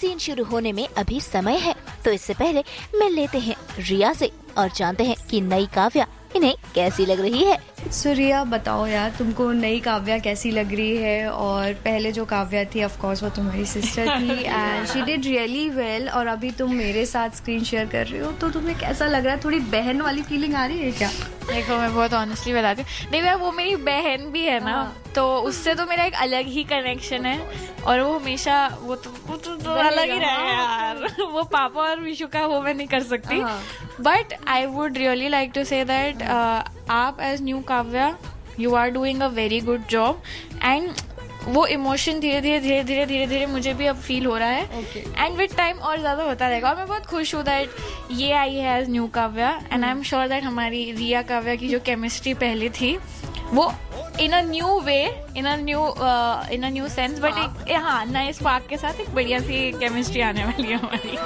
Scene शुरू होने में अभी समय है, तो इससे पहले मिल लेते हैं रिया से और जानते हैं कि नई काव्या इन्हें कैसी लग रही है। सो रिया बताओ यार, तुमको नई काव्या कैसी लग रही है? और पहले जो काव्या थी ऑफ कोर्स वो तुम्हारी सिस्टर थी and she did really well, और अभी तुम मेरे साथ स्क्रीन शेयर कर रही हो, तो तुम्हें कैसा लग रहा है? थोड़ी बहन वाली फीलिंग आ रही है क्या? देखो मैं बहुत ऑनेस्टली बताती हूँ, नहीं यार वो मेरी बहन भी है ना, तो उससे तो मेरा एक अलग ही कनेक्शन है और वो हमेशा वो तो अलग ही रहेगा यार। वो पापा और विशु का वो मैं नहीं कर सकती, but I would really like to say that आप as new Kavya you are doing a very good job and वो इमोशन धीरे धीरे मुझे भी अब फील हो रहा है एंड विद टाइम और ज्यादा होता रहेगा। और मैं बहुत खुश हूँ दैट ये आई है as new Kavya and I am sure that हमारी रिया काव्या की जो केमिस्ट्री पहले थी वो इन a new way, in a new sense, but एक हाँ नए स्पार्क के साथ एक बढ़िया सी केमिस्ट्री आने वाली है हमारी।